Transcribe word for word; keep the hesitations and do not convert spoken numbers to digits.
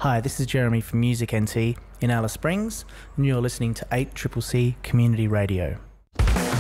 Hi, this is Jeremy from Music N T in Alice Springs, and you're listening to eight C C C Community Radio.